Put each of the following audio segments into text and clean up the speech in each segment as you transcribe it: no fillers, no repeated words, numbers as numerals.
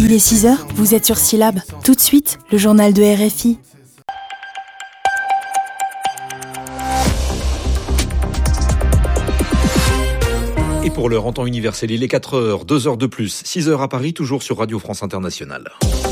Il est 6h, vous êtes sur Syllab. Tout de suite, le journal de RFI. Et pour l'heure en temps universel, il est 4h, 2 heures de plus, 6h à Paris, toujours sur Radio France Internationale.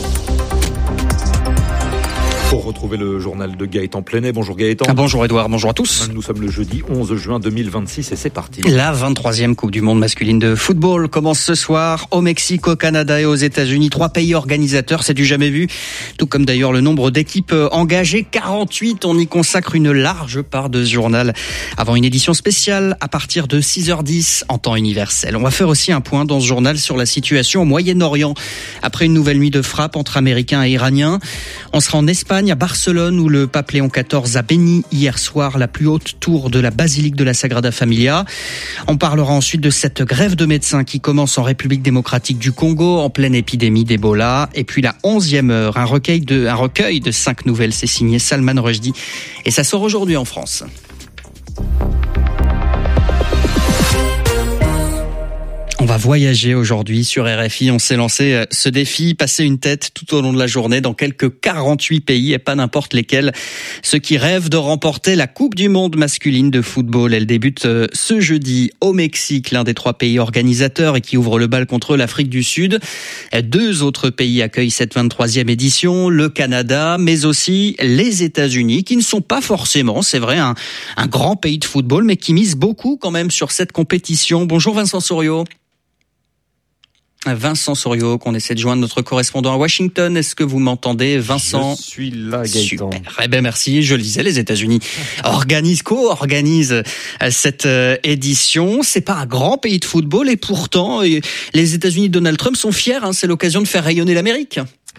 Pour retrouver le journal de Gaëtan Plenet. Bonjour Gaëtan. Bonjour Edouard, bonjour à tous. Nous sommes le jeudi 11 juin 2026 et c'est parti. La 23e Coupe du Monde masculine de football commence ce soir au Mexique, au Canada et aux États-Unis. 3 pays organisateurs, c'est du jamais vu. Tout comme d'ailleurs le nombre d'équipes engagées, 48. On y consacre une large part de ce journal avant une édition spéciale à partir de 6h10 en temps universel. On va faire aussi un point dans ce journal sur la situation au Moyen-Orient. Après une nouvelle nuit de frappe entre Américains et Iraniens, on sera en Espagne, à Barcelone, où le pape Léon XIV a béni hier soir la plus haute tour de la basilique de la Sagrada Familia. On parlera ensuite de cette grève de médecins qui commence en République démocratique du Congo en pleine épidémie d'Ebola. Et puis la 11e heure, un recueil de 5 nouvelles. C'est signé Salman Rushdie et ça sort aujourd'hui en France. On va voyager aujourd'hui sur RFI. On s'est lancé ce défi, passer une tête tout au long de la journée dans quelques 48 pays et pas n'importe lesquels. Ceux qui rêvent de remporter la Coupe du Monde masculine de football. Elle débute ce jeudi au Mexique, l'un des 3 pays organisateurs et qui ouvre le bal contre l'Afrique du Sud. 2 autres pays accueillent cette 23e édition, le Canada, mais aussi les États-Unis, qui ne sont pas forcément, c'est vrai, un grand pays de football, mais qui mise beaucoup quand même sur cette compétition. Bonjour Vincent Soriot. Vincent Soriot, qu'on essaie de joindre, notre correspondant à Washington. Est-ce que vous m'entendez, Vincent? Je suis là, Gaëtan. Super. Eh ben, merci. Je le disais, les États-Unis co-organisent cette édition. C'est pas un grand pays de football et pourtant, les États-Unis de Donald Trump sont fiers. C'est l'occasion de faire rayonner l'Amérique.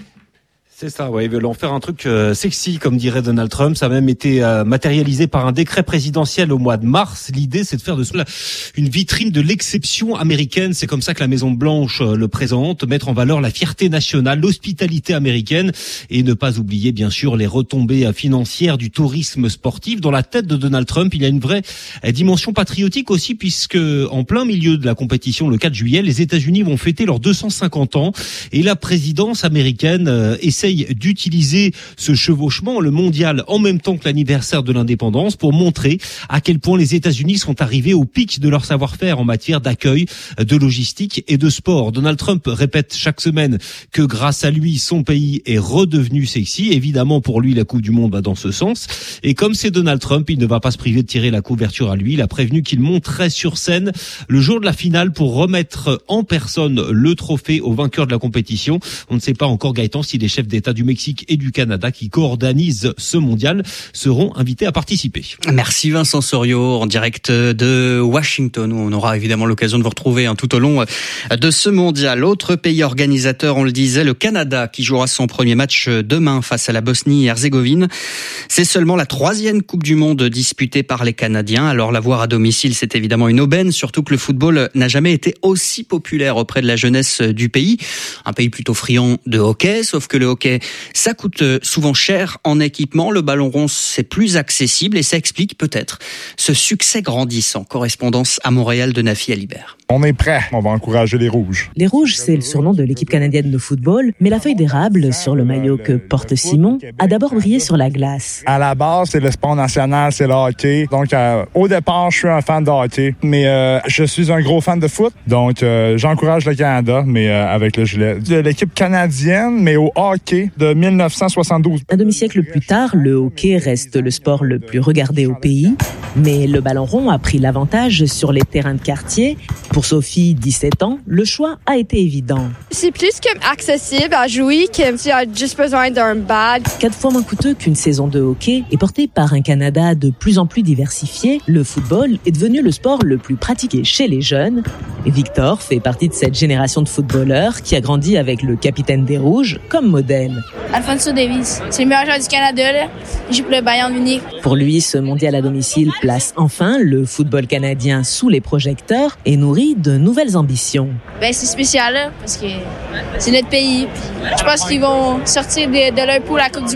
C'est ça, ouais, ils veulent en faire un truc sexy, comme dirait Donald Trump. Ça a même été matérialisé par un décret présidentiel au mois de mars. L'idée, c'est de faire de cela une vitrine de l'exception américaine. C'est comme ça que la Maison-Blanche le présente, mettre en valeur la fierté nationale, l'hospitalité américaine et ne pas oublier, bien sûr, les retombées financières du tourisme sportif. Dans la tête de Donald Trump, il y a une vraie dimension patriotique aussi, puisque en plein milieu de la compétition, le 4 juillet, les États-Unis vont fêter leurs 250 ans et la présidence américaine essaie d'utiliser ce chevauchement, le mondial, en même temps que l'anniversaire de l'indépendance, pour montrer à quel point les États-Unis sont arrivés au pic de leur savoir-faire en matière d'accueil, de logistique et de sport. Donald Trump répète chaque semaine que grâce à lui, son pays est redevenu sexy. Évidemment, pour lui, la Coupe du Monde va dans ce sens. Et comme c'est Donald Trump, il ne va pas se priver de tirer la couverture à lui. Il a prévenu qu'il monterait sur scène le jour de la finale pour remettre en personne le trophée au vainqueur de la compétition. On ne sait pas encore, Gaëtan, si les chefs d'État du Mexique et du Canada qui coordonnisent ce mondial seront invités à participer. Merci Vincent Soriot, en direct de Washington, où on aura évidemment l'occasion de vous retrouver tout au long de ce mondial. Autre pays organisateur, on le disait, le Canada, qui jouera son premier match demain face à la Bosnie-Herzégovine. C'est seulement la 3e Coupe du Monde disputée par les Canadiens. Alors la voir à domicile, c'est évidemment une aubaine, surtout que le football n'a jamais été aussi populaire auprès de la jeunesse du pays. Un pays plutôt friand de hockey, sauf que le hockey, ça coûte souvent cher en équipement. Le ballon rond, c'est plus accessible et ça explique peut-être ce succès grandissant. Correspondance à Montréal de Nafi Alibert. On est prêt, on va encourager les Rouges. Les Rouges, c'est le surnom de l'équipe canadienne de football, mais la feuille d'érable sur le maillot que porte Simon a d'abord brillé sur la glace. À la base, c'est le sport national, c'est le hockey. Donc, au départ, je suis un fan de hockey, mais je suis un gros fan de foot. Donc, j'encourage le Canada, mais avec le gilet de l'équipe canadienne, mais au hockey de 1972. Un demi-siècle plus tard, le hockey reste le sport le plus regardé au pays, mais le ballon rond a pris l'avantage sur les terrains de quartier. Pour Sophie, 17 ans, le choix a été évident. C'est plus accessible à jouer que tu as juste besoin d'un bat. 4 fois moins coûteux qu'une saison de hockey et porté par un Canada de plus en plus diversifié, le football est devenu le sport le plus pratiqué chez les jeunes. Victor fait partie de cette génération de footballeurs qui a grandi avec le capitaine des Rouges comme modèle. Alphonso Davies, c'est le meilleur joueur du Canada, là. Il joue pour le Bayern Munich. Pour lui, ce mondial à domicile place enfin le football canadien sous les projecteurs et nourrit de nouvelles ambitions. C'est spécial, là, parce que c'est notre pays. Je pense qu'ils vont sortir de leur poule à la Coupe du Monde.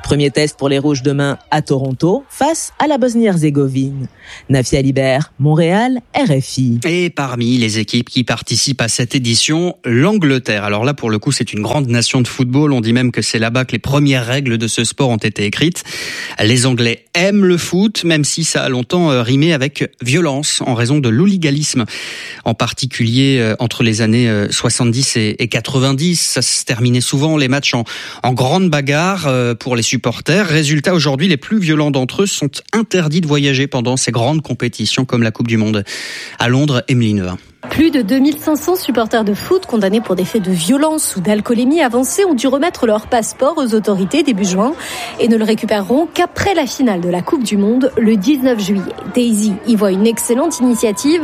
Premier test pour les Rouges demain à Toronto face à la Bosnie-Herzégovine. Nafia Libert, Montréal, RFI. Et parmi les équipes qui participent à cette édition, l'Angleterre. Alors là, pour le coup, c'est une grande nation de football. On dit même que c'est là-bas que les premières règles de ce sport ont été écrites. Les Anglais aiment le foot, même si ça a longtemps rimé avec violence en raison de l'hooliganisme. En particulier entre les années 70 et 90, ça se terminait souvent les matchs en grande bagarre pour les supporters. Résultat, aujourd'hui, les plus violents d'entre eux sont interdits de voyager pendant ces grandes compétitions comme la Coupe du Monde. À Londres, Emeline Nevin. Plus de 2500 supporters de foot condamnés pour des faits de violence ou d'alcoolémie avancée ont dû remettre leur passeport aux autorités début juin et ne le récupéreront qu'après la finale de la Coupe du Monde le 19 juillet. Daisy y voit une excellente initiative.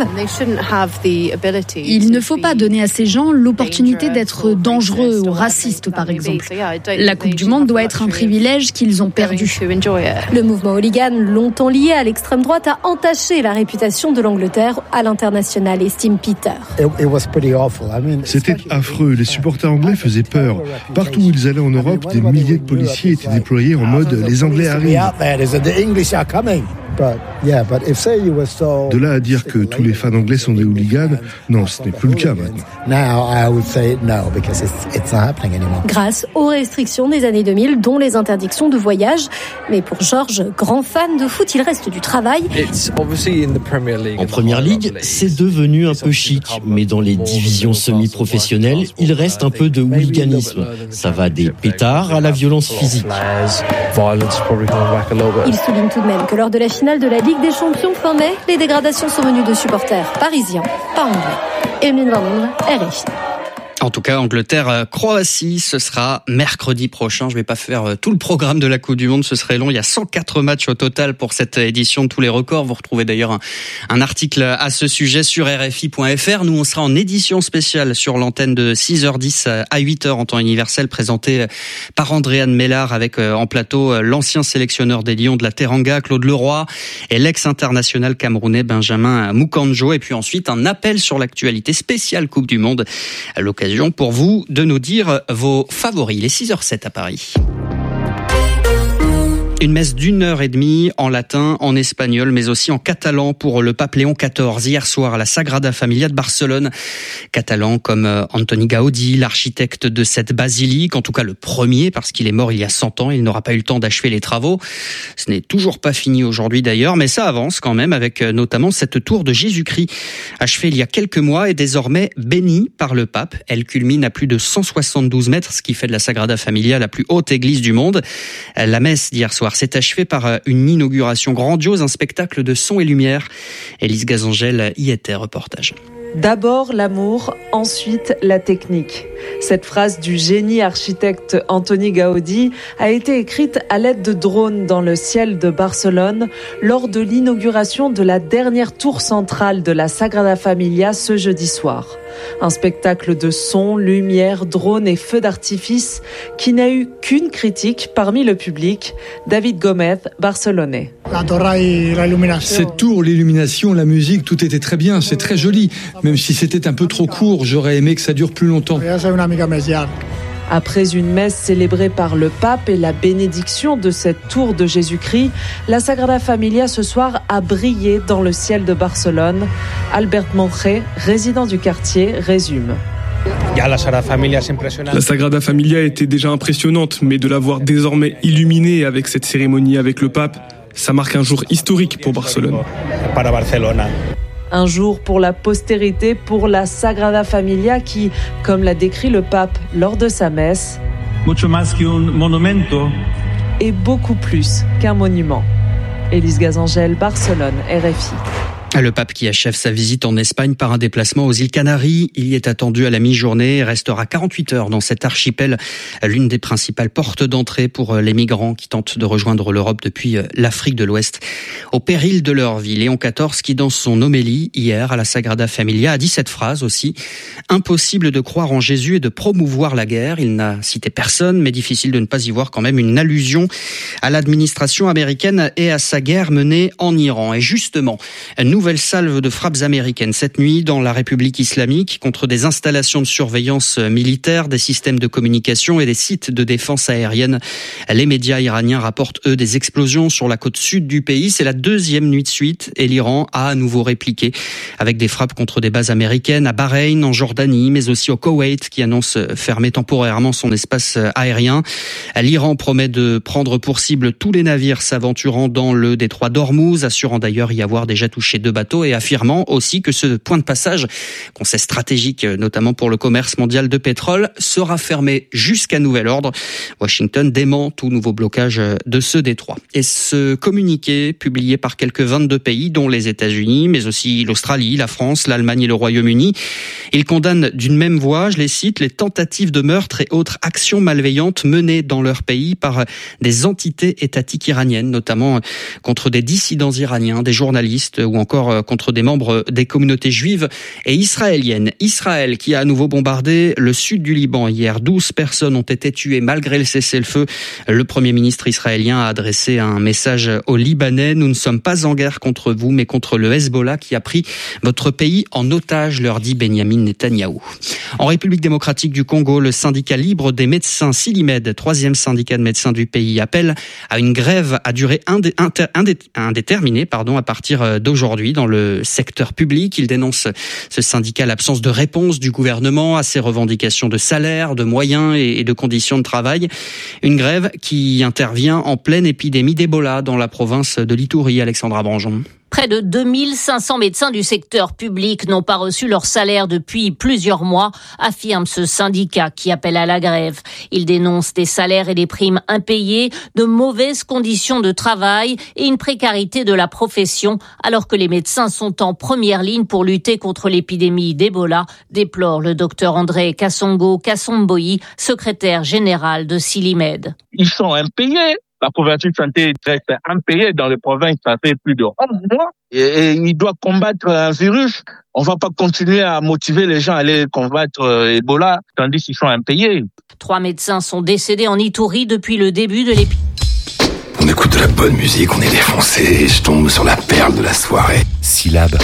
Il ne faut pas donner à ces gens l'opportunité d'être dangereux ou racistes, par exemple. La Coupe du Monde doit être un privilège qu'ils ont perdu. Le mouvement hooligan, longtemps lié à l'extrême droite, a entaché la réputation de l'Angleterre à l'international, estime Peter. C'était affreux, les supporters anglais faisaient peur. Partout où ils allaient en Europe, des milliers de policiers étaient déployés en mode « les Anglais arrivent ». De là à dire que tous les fans anglais sont des hooligans, non, ce n'est plus le cas maintenant. Grâce aux restrictions des années 2000, dont les interdictions de voyage. Mais pour George, grand fan de foot, il reste du travail. En Première Ligue, c'est devenu un peu chic, mais dans les divisions semi-professionnelles, il reste un peu de hooliganisme. Ça va des pétards à la violence physique. Il souligne tout de même que lors de la finale de la Ligue des Champions fin mai, les dégradations sont venues de supporters parisiens, pas anglais. Emeline Londres, RFI. En tout cas, Angleterre-Croatie, ce sera mercredi prochain. Je vais pas faire tout le programme de la Coupe du Monde, ce serait long. Il y a 104 matchs au total pour cette édition de tous les records. Vous retrouvez d'ailleurs un article à ce sujet sur RFI.fr. Nous, on sera en édition spéciale sur l'antenne de 6h10 à 8h en temps universel, présenté par Andréane Mellard avec en plateau l'ancien sélectionneur des Lions de la Teranga, Claude Leroy, et l'ex-international camerounais Benjamin Mukanjo. Et puis ensuite, un appel sur l'actualité spéciale Coupe du Monde à l'occasion pour vous de nous dire vos favoris. Il est 6h07 à Paris. Une messe d'1h30 en latin, en espagnol, mais aussi en catalan pour le pape Léon XIV hier soir à la Sagrada Familia de Barcelone. Catalan comme Antoni Gaudí, l'architecte de cette basilique, en tout cas le premier, parce qu'il est mort il y a 100 ans, il n'aura pas eu le temps d'achever les travaux. Ce n'est toujours pas fini aujourd'hui d'ailleurs, mais ça avance quand même avec notamment cette tour de Jésus-Christ, achevée il y a quelques mois et désormais bénie par le pape. Elle culmine à plus de 172 mètres, ce qui fait de la Sagrada Familia la plus haute église du monde. La messe d'hier soir s'est achevée par une inauguration grandiose, un spectacle de son et lumière. Élise Gazangel y était, reportage. D'abord l'amour, ensuite la technique. Cette phrase du génie architecte Antoni Gaudí a été écrite à l'aide de drones dans le ciel de Barcelone lors de l'inauguration de la dernière tour centrale de la Sagrada Familia ce jeudi soir. Un spectacle de son, lumière, drones et feux d'artifice qui n'a eu qu'une critique parmi le public, David Gómez, barcelonais. Cette tour, l'illumination, la musique, tout était très bien, c'est très joli. Même si c'était un peu trop court, j'aurais aimé que ça dure plus longtemps. Après une messe célébrée par le pape et la bénédiction de cette tour de Jésus-Christ, la Sagrada Familia ce soir a brillé dans le ciel de Barcelone. Albert Monge, résident du quartier, résume. La Sagrada Familia était déjà impressionnante, mais de la voir désormais illuminée avec cette cérémonie avec le pape, ça marque un jour historique pour Barcelone. Un jour pour la postérité, pour la Sagrada Familia qui, comme l'a décrit le pape lors de sa messe, est beaucoup plus qu'un monument. Élise Gazangel, Barcelone, RFI. Le pape qui achève sa visite en Espagne par un déplacement aux îles Canaries. Il y est attendu à la mi-journée et restera 48 heures dans cet archipel, l'une des principales portes d'entrée pour les migrants qui tentent de rejoindre l'Europe depuis l'Afrique de l'Ouest. Au péril de leur vie, Léon XIV qui dans son homélie hier à la Sagrada Familia a dit cette phrase aussi: impossible de croire en Jésus et de promouvoir la guerre. Il n'a cité personne, mais difficile de ne pas y voir quand même une allusion à l'administration américaine et à sa guerre menée en Iran. Et justement, nous nouvelle salve de frappes américaines cette nuit dans la République islamique contre des installations de surveillance militaire, des systèmes de communication et des sites de défense aérienne. Les médias iraniens rapportent, eux, des explosions sur la côte sud du pays. C'est la deuxième nuit de suite et l'Iran a à nouveau répliqué avec des frappes contre des bases américaines à Bahreïn, en Jordanie, mais aussi au Koweït qui annonce fermer temporairement son espace aérien. L'Iran promet de prendre pour cible tous les navires s'aventurant dans le détroit d'Ormuz, assurant d'ailleurs y avoir déjà touché 2 bateaux et affirmant aussi que ce point de passage, qu'on sait stratégique notamment pour le commerce mondial de pétrole, sera fermé jusqu'à nouvel ordre. Washington dément tout nouveau blocage de ce détroit. Et ce communiqué, publié par quelques 22 pays, dont les États-Unis, mais aussi l'Australie, la France, l'Allemagne et le Royaume-Uni, il condamne d'une même voix, je les cite, les tentatives de meurtre et autres actions malveillantes menées dans leur pays par des entités étatiques iraniennes, notamment contre des dissidents iraniens, des journalistes ou encore contre des membres des communautés juives et israéliennes. Israël qui a à nouveau bombardé le sud du Liban hier. 12 personnes ont été tuées malgré le cessez-le-feu. Le Premier ministre israélien a adressé un message aux Libanais. Nous ne sommes pas en guerre contre vous, mais contre le Hezbollah qui a pris votre pays en otage, leur dit Benyamin Netanyahou. En République démocratique du Congo, le syndicat libre des médecins Silimed, 3e syndicat de médecins du pays, appelle à une grève à durée indéterminée à partir d'aujourd'hui dans le secteur public. Il dénonce, ce syndicat, l'absence de réponse du gouvernement à ses revendications de salaire, de moyens et de conditions de travail. Une grève qui intervient en pleine épidémie d'Ebola dans la province de l'Ituri. Alexandra Branjon. Près de 2500 médecins du secteur public n'ont pas reçu leur salaire depuis plusieurs mois, affirme ce syndicat qui appelle à la grève. Il dénonce des salaires et des primes impayés, de mauvaises conditions de travail et une précarité de la profession, alors que les médecins sont en première ligne pour lutter contre l'épidémie d'Ebola, déplore le docteur André Kassomboyi, secrétaire général de Silimed. Ils sont impayés. La couverture santé reste impayée dans les provinces, ça fait plus de 11 mois. Et il doit combattre un virus. On va pas continuer à motiver les gens à aller combattre Ebola, tandis qu'ils sont impayés. 3 médecins sont décédés en Ituri depuis le début de l'épidémie. On écoute de la bonne musique, on est défoncé, je tombe sur la perle de la soirée. Syllabe.